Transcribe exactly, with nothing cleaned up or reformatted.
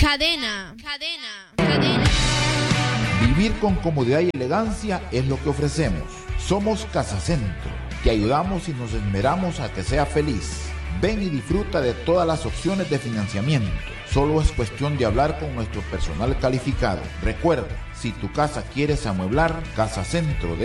Cadena. Cadena. Cadena. Vivir con comodidad y elegancia es lo que ofrecemos. Somos Casa Centro. Te ayudamos y nos esmeramos a que sea feliz. Ven y disfruta de todas las opciones de financiamiento. Solo es cuestión de hablar con nuestro personal calificado. Recuerda, si tu casa quieres amueblar, Casa Centro